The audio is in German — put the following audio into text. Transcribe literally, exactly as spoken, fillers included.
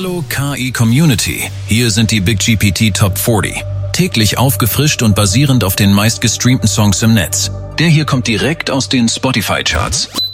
Hallo K I-Community, hier sind die Big G P T Top vierzig. Täglich aufgefrischt und basierend auf den meistgestreamten Songs im Netz. Der hier kommt direkt aus den Spotify-Charts.